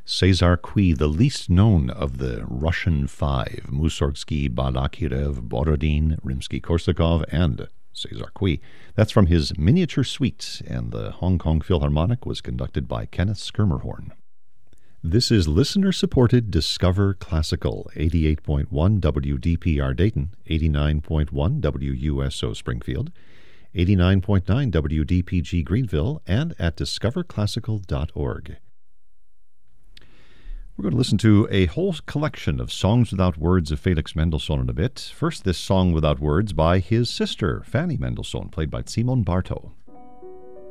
Cesar Cui, the least known of the Russian Five, Mussorgsky, Balakirev, Borodin, Rimsky-Korsakov, and Cesar Cui. That's from his Miniature Suite, and the Hong Kong Philharmonic was conducted by Kenneth Schermerhorn. This is listener-supported Discover Classical, 88.1 WDPR Dayton, 89.1 WUSO Springfield, 89.9 WDPG Greenville, and at discoverclassical.org. We're going to listen to a whole collection of songs without words of Felix Mendelssohn in a bit. First, this song without words by his sister, Fanny Mendelssohn, played by Simone Bartow.